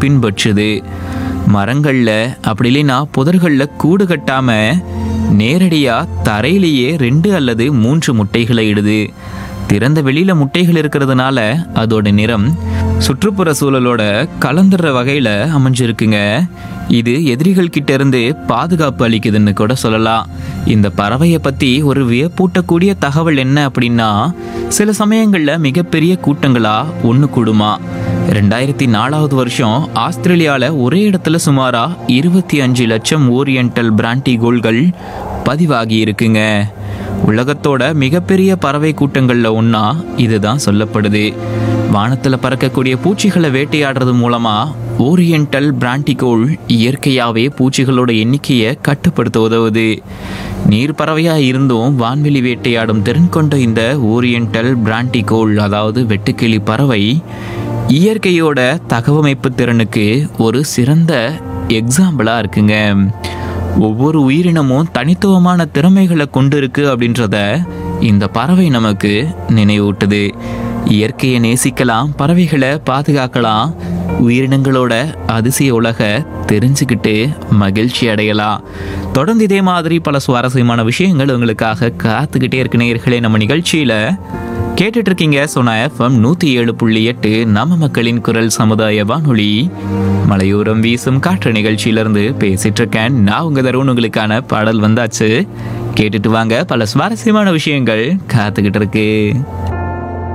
பின்பற்றுது. மரங்கள்ல அப்படி இல்லைன்னா புதர்கள்ல கூடு கட்டாம நேரடியா தரையிலேயே 2 அல்லது 3 முட்டைகளை இடுது. திறந்த வெளியில முட்டைகள் இருக்கிறதுனால அதோட நிறம் சுற்றுப்புற சூழலோட கலந்துற வகையில அமைஞ்சிருக்குங்க. இது எதிரிகள் கிட்ட இருந்து பாதுகாப்பு அளிக்குதுன்னு கூட சொல்லலாம். இந்த பறவையை பத்தி ஒரு வியப்பூட்டக்கூடிய தகவல் என்ன அப்படின்னா, சில சமயங்கள்ல மிகப்பெரிய கூட்டங்களா ஒண்ணு கூடுமா. 2004 வருஷம் ஆஸ்திரேலியால ஒரே இடத்துல சுமாரா 25 லட்சம் ஓரியண்டல் பிராண்டிகோல்கள் பதிவாகி இருக்குங்க. உலகத்தோட மிகப்பெரிய பறவை கூட்டங்கள்ல ஒன்னா இதுதான் சொல்லப்படுது. வானத்துல பறக்கக்கூடிய பூச்சிகளை வேட்டையாடுறது மூலமா ஓரியண்டல் பிராண்டிகோல் இயற்கையாவே பூச்சிகளோட எண்ணிக்கையை கட்டுப்படுத்த உதவுது. நீர் பறவையா இருந்தும் வான்வெளி வேட்டையாடும் திறன் கொண்ட இந்த ஓரியண்டல் பிராண்டிகோல், அதாவது வெட்டுக்கிளி பறவை, இயற்கையோட தகவமைப்பு திறனுக்கு ஒரு சிறந்த எக்ஸாம்பிளா இருக்குங்க. ஒவ்வொரு உயிரினமும் தனித்துவமான திறமைகளை கொண்டு இருக்கு அப்படின்றத இந்த பறவை நமக்கு நினைவூட்டுது. இயற்கையை நேசிக்கலாம், பறவைகளை பாதுகாக்கலாம், உயிரினங்களோட அதிசய உலக தெரிஞ்சுக்கிட்டு மகிழ்ச்சி அடையலாம். தொடர்ந்து இதே மாதிரி பல சுவாரஸ்யமான விஷயங்கள் உங்களுக்காக காத்துக்கிட்டே இருக்கு நேயர்களே. நம்ம நிகழ்ச்சியில கேட்டுட்டு இருக்கீங்க சோனா எஃப்எம் 107.8 நம்ம மக்களின் குரல் சமுதாய வானொலி. மலையோரம் வீசும் காற்று நிகழ்ச்சியிலிருந்து பேசிட்டு இருக்கேன் நான் உங்க தருண். உங்களுக்கான பாடல் வந்தாச்சு, கேட்டுட்டு வாங்க. பல சுவாரஸ்யமான விஷயங்கள் காத்துக்கிட்டு இருக்கு.